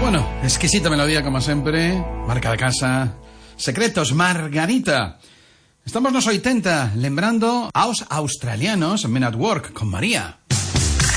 Bueno, exquisita melodía como sempre, marca da casa, Secretos, Margarita. Estamos nos 80, lembrando aos australianos Men at Work con María.